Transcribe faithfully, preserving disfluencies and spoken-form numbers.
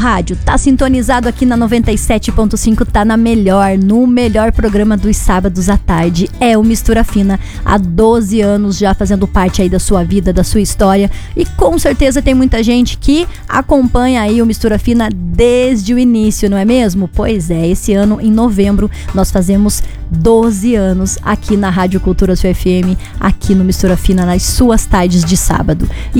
rádio, tá sintonizado aqui na noventa e sete ponto cinco, tá na melhor, no melhor programa dos sábados à tarde, é o Mistura Fina, há doze anos já fazendo parte aí da sua vida, da sua história, e com certeza tem muita gente que acompanha aí o Mistura Fina desde o início, não é mesmo? Pois é, esse ano, em novembro, nós fazemos doze anos aqui na Rádio Cultura Sua F M, aqui no Mistura Fina, nas suas tardes de sábado.